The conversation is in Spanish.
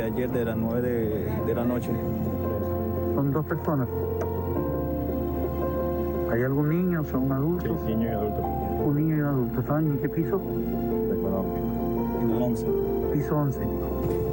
ayer de las 9 de la noche. ¿Son dos personas? ¿Hay algún niño? ¿Son adultos? Sí, niño y adulto. Un niño y un adulto. ¿Saben en qué piso? En el 11. Piso 11.